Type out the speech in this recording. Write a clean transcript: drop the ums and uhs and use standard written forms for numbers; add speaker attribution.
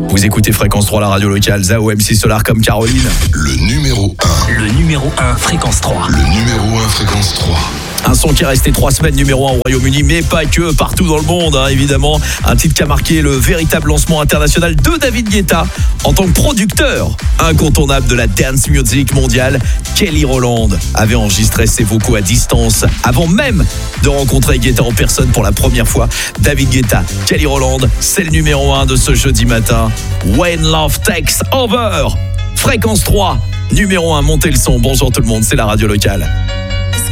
Speaker 1: Vous écoutez Fréquence 3, la radio locale. Zao, MC Solar comme Caroline.
Speaker 2: Le numéro 1.
Speaker 3: Le numéro 1, Fréquence 3.
Speaker 2: Le numéro 1, Fréquence 3.
Speaker 1: Un son qui est resté 3 semaines numéro 1 au Royaume-Uni, mais pas que, partout dans le monde, évidemment. Un titre qui a marqué le véritable lancement international de David Guetta en tant que producteur incontournable de la dance music mondiale. Kelly Rowland avait enregistré ses vocaux à distance avant même de rencontrer Guetta en personne pour la première fois. David Guetta, Kelly Rowland, c'est le numéro 1 de ce jeudi matin. When Love Takes Over, Fréquence 3, numéro 1, montez le son. Bonjour tout le monde, c'est la radio locale.